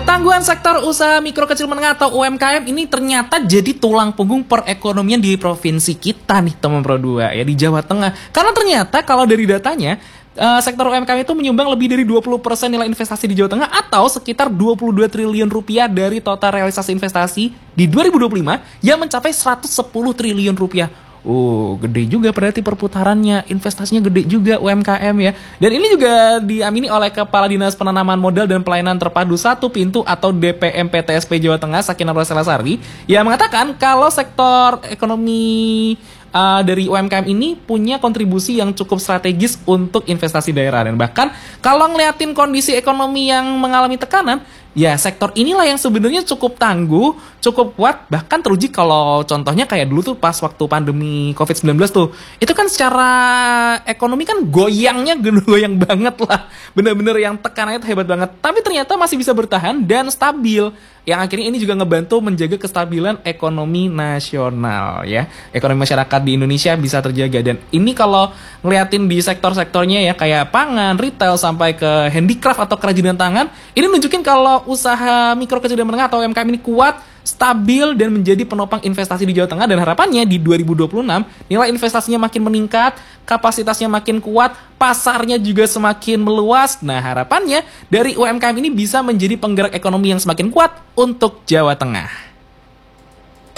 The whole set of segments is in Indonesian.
Ketangguhan sektor usaha mikro kecil menengah atau UMKM ini ternyata jadi tulang punggung perekonomian di provinsi kita nih teman Pro 2 ya, di Jawa Tengah. Karena ternyata kalau dari datanya sektor UMKM itu menyumbang lebih dari 20% nilai investasi di Jawa Tengah atau sekitar 22 triliun rupiah dari total realisasi investasi di 2025 yang mencapai 110 triliun rupiah. Gede juga berarti perputarannya, investasinya gede juga UMKM ya. Dan ini juga diamini oleh Kepala Dinas Penanaman Modal dan Pelayanan Terpadu Satu Pintu atau DPM PTSP Jawa Tengah, Sakinah Roselasari, yang mengatakan kalau sektor ekonomi dari UMKM ini punya kontribusi yang cukup strategis untuk investasi daerah. Dan bahkan kalau ngeliatin kondisi ekonomi yang mengalami tekanan, ya sektor inilah yang sebenarnya cukup tangguh, cukup kuat. Bahkan teruji kalau contohnya kayak dulu tuh pas waktu pandemi COVID-19 tuh, itu kan secara ekonomi kan goyangnya goyang banget lah, bener-bener yang tekanannya tuh hebat banget. Tapi ternyata masih bisa bertahan dan stabil, yang akhirnya ini juga ngebantu menjaga kestabilan ekonomi nasional ya. Ekonomi masyarakat di Indonesia bisa terjaga. Dan ini kalau ngeliatin di sektor-sektornya ya, kayak pangan, retail, sampai ke handicraft atau kerajinan tangan, ini nunjukin kalau usaha mikro kecil dan menengah atau UMKM ini kuat, stabil, dan menjadi penopang investasi di Jawa Tengah. Dan harapannya di 2026 nilai investasinya makin meningkat, kapasitasnya makin kuat, pasarnya juga semakin meluas. Nah, harapannya dari UMKM ini bisa menjadi penggerak ekonomi yang semakin kuat untuk Jawa Tengah.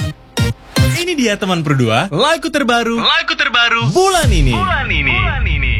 Ini dia teman Pro 2, lagu terbaru bulan ini.